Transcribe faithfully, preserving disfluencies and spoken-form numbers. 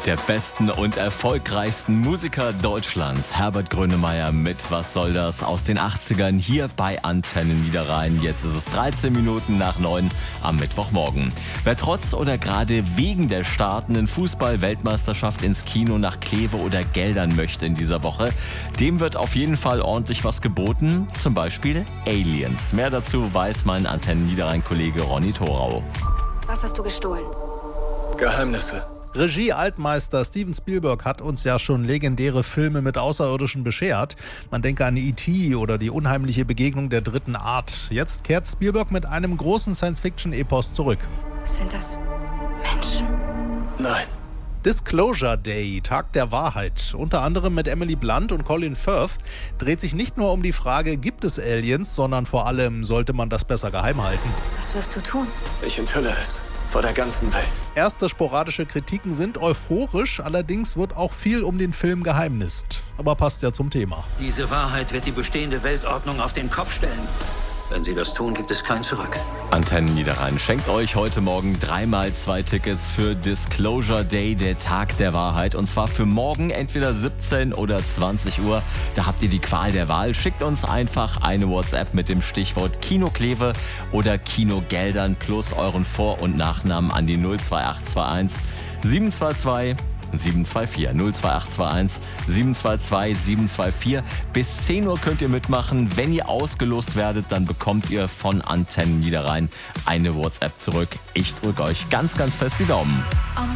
der besten und erfolgreichsten Musiker Deutschlands, Herbert Grönemeyer mit Was soll das aus den achtzigern hier bei Antenne Niederrhein. Jetzt ist es dreizehn Minuten nach neun am Mittwochmorgen. Wer trotz oder gerade wegen der startenden Fußball-Weltmeisterschaft ins Kino nach Kleve oder Geldern möchte in dieser Woche, dem wird auf jeden Fall ordentlich was geboten, zum Beispiel Aliens. Mehr dazu weiß mein Antenne Niederrhein-Kollege Ronny Thorau. Was hast du gestohlen? Geheimnisse. Regie-Altmeister Steven Spielberg hat uns ja schon legendäre Filme mit Außerirdischen beschert. Man denke an E T oder die unheimliche Begegnung der dritten Art. Jetzt kehrt Spielberg mit einem großen Science-Fiction-Epos zurück. Sind das Menschen? Nein. Disclosure Day, Tag der Wahrheit. Unter anderem mit Emily Blunt und Colin Firth dreht sich nicht nur um die Frage, gibt es Aliens, sondern vor allem, sollte man das besser geheim halten. Was wirst du tun? Ich enthülle es. Vor der ganzen Welt. Erste sporadische Kritiken sind euphorisch, allerdings wird auch viel um den Film geheimnist. Aber passt ja zum Thema. Diese Wahrheit wird die bestehende Weltordnung auf den Kopf stellen. Wenn sie das tun, gibt es kein Zurück. Antenne Niederrhein schenkt euch heute Morgen dreimal zwei Tickets für Disclosure Day, der Tag der Wahrheit. Und zwar für morgen entweder siebzehn oder zwanzig Uhr. Da habt ihr die Qual der Wahl. Schickt uns einfach eine WhatsApp mit dem Stichwort Kino Kleve oder Kino Geldern plus euren Vor- und Nachnamen an die null zwei acht zwei eins sieben zwei zwei sieben zwei vier. null zwei acht zwei eins sieben zwei zwei sieben zwei vier. Bis zehn Uhr könnt ihr mitmachen. Wenn ihr ausgelost werdet, dann bekommt ihr von Antenne Niederrhein eine WhatsApp zurück. Ich drücke euch ganz, ganz fest die Daumen.